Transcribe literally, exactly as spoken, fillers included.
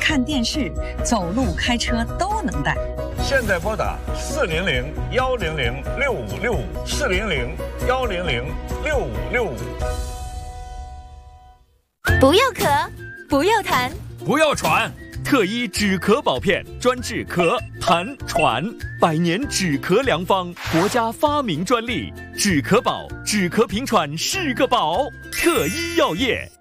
看电视、走路、开车都能带。 现在拨打四零零幺零零六五六五四零零幺零零六五六五。 不要咳，不要痰， 不要喘。特医止咳宝片专治咳、痰、喘，百年止咳良方，国家发明专利。止咳宝，止咳平喘是个宝。特医药业。